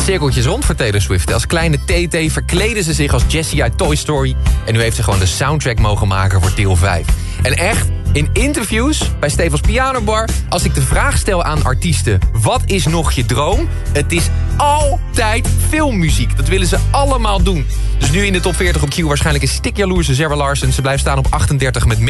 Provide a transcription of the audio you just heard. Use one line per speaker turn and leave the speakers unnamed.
cirkeltjes rond voor Taylor Swift. Als kleine TT verkleden ze zich als Jessie uit Toy Story. En nu heeft ze gewoon de soundtrack mogen maken voor deel 5. En echt, in interviews bij Stefans Pianobar... als ik de vraag stel aan artiesten... wat is nog je droom? Het is altijd filmmuziek. Dat willen ze allemaal doen. Dus nu in de top 40 op Q waarschijnlijk een stik jaloerse Zara Larsson. Ze blijft staan op 38 met